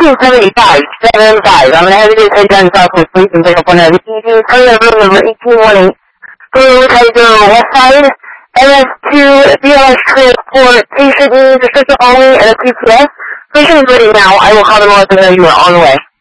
1875. I'm going to have you take down Southwest Police and pick up one of the ED. Turn room number 1818. Please head to west side. MS2 BLS transport. Patient needs assistance only at a PCS. Patient is ready now. I will call them all and know you are on the way.